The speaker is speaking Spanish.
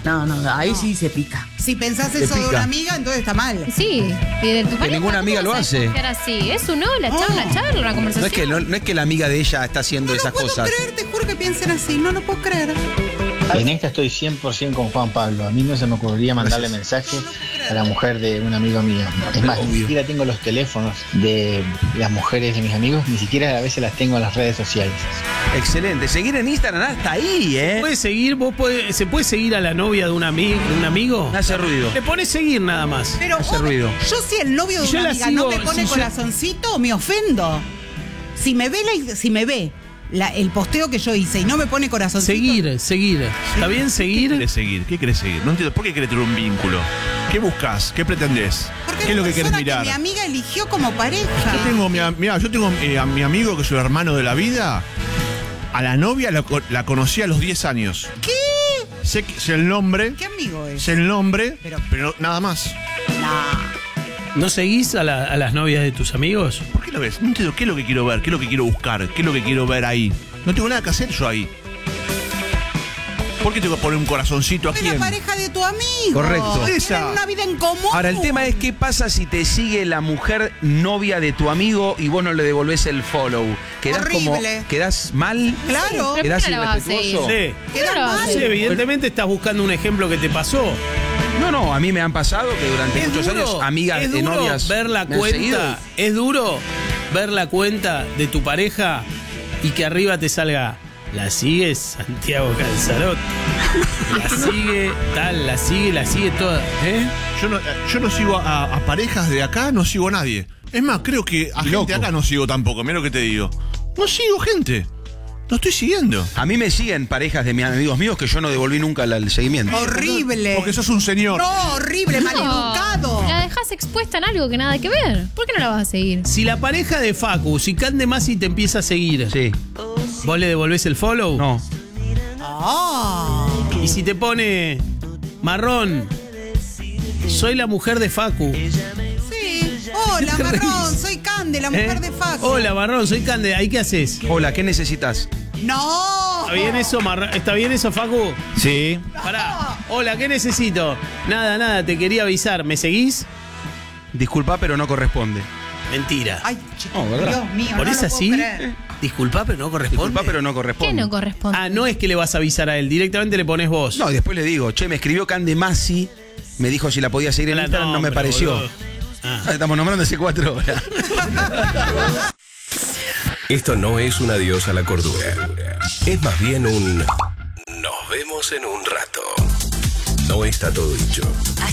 No, ahí sí se pica. Si pensás eso de una amiga, entonces está mal. Sí, y de tu pareja. ninguna amiga lo hace. Así. Es una charla, una conversación. No es que la amiga de ella está haciendo esas cosas. No puedo creer, te juro que piensen así. No lo puedo creer. En esta estoy 100% con Juan Pablo. A mí no se me ocurriría mandarle mensaje a la mujer de un amigo mío. Es más, ni siquiera tengo los teléfonos de las mujeres de mis amigos, ni siquiera a veces las tengo en las redes sociales. Excelente. Seguir en Instagram hasta ahí, ¿eh? ¿Se puede seguir a la novia de un amigo? Hace ruido. Le pones seguir nada más. Pero hace ruido. Yo si el novio de una amiga no me pone corazoncito, me ofendo. Si me ve el posteo que yo hice y no me pone corazoncito. Seguir. ¿Está bien seguir? ¿Qué querés seguir? No entiendo. ¿Por qué querés tener un vínculo? ¿Qué buscas? ¿Qué pretendés? Porque ¿Qué es lo que querés mirar? Que mi amiga eligió como pareja. Yo tengo a mi amigo que es su hermano de la vida. A la novia la conocí a los 10 años. ¿Qué? Sé el nombre. ¿Qué amigo es? Sé el nombre, pero nada más. ¿No seguís a las novias de tus amigos? ¿Por qué lo ves? No entiendo qué es lo que quiero ver, qué es lo que quiero buscar, qué es lo que quiero ver ahí. No tengo nada que hacer yo ahí. ¿Por qué tengo que poner un corazoncito aquí? Es la pareja de tu amigo. Correcto. Tienen una vida en común. Ahora, el tema es qué pasa si te sigue la mujer novia de tu amigo y vos no le devolvés el follow. ¿Quedás mal? Claro. ¿Quedás ¿Pero por qué no la vas a irrespetuoso? Sí. Queda mal. Sí, evidentemente estás buscando un ejemplo que te pasó. No, a mí me han pasado que durante muchos años amigas de novias ver la me han seguido. cuenta. Es duro ver la cuenta de tu pareja y que arriba te salga: la sigue Santiago Calzarotti. La sigue toda. Yo no sigo a parejas de acá, no sigo a nadie. Es más, creo que a gente de acá no sigo tampoco, mira lo que te digo. No sigo gente. No estoy siguiendo. A mí me siguen parejas de mis amigos míos que yo no devolví nunca el seguimiento. Horrible. Porque sos un señor. No, horrible, maleducado. La dejas expuesta en algo que nada que ver. ¿Por qué no la vas a seguir? Si la pareja de Facu, si Cande Masi te empieza a seguir, Sí. ¿vos le devolvés el follow? No. Y si te pone Marrón, soy la mujer de Facu. Sí. Hola, Marrón, soy Cande, la mujer de Facu. Hola, Marrón, soy Cande. ¿Ahí qué haces? Hola, ¿qué necesitas? No. ¿Está bien eso, Facu? Sí. Pará. Hola, ¿qué necesito? Nada, te quería avisar. ¿Me seguís? Disculpa, pero no corresponde. Mentira. Ay, chico, No, ¿verdad? Dios mío. ¿Por no eso lo así? puedo creer. Disculpa, pero no corresponde. Disculpa, pero no ¿Qué corresponde. no corresponde? Ah, no es que le vas a avisar a él, directamente le pones vos. No, y después le digo, che, me escribió Cande Masi, me dijo si la podía seguir en Instagram, no me pero, pareció. boludo. Estamos nombrando hace 4 horas. Esto no es un adiós a la cordura. Es más bien un nos vemos en un rato. No está todo dicho.